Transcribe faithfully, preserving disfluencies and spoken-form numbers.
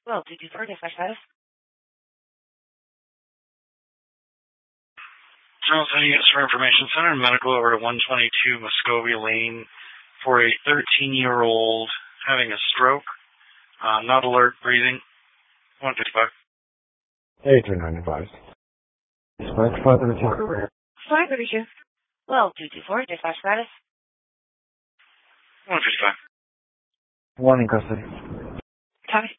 Well, two two four, dispatch status. Charles, heading it for Information Center, medical over to one twenty-two Muscovy Lane for a thirteen-year-old having a stroke, uh, not alert, breathing, one fifty-five. Hey, three ninety-five. Dispatch five thirty-two. five thirty-two. Well, two two four, dispatch status. one fifty-five. One in custody. Copy.